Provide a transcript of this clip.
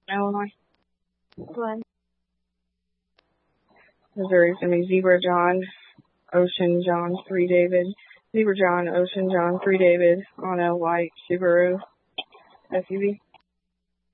Illinois. Glenn. Missouri's going to be Zebra John, Ocean John, 3 David. Zebra John, Ocean John, 3 David on a white Subaru SUV.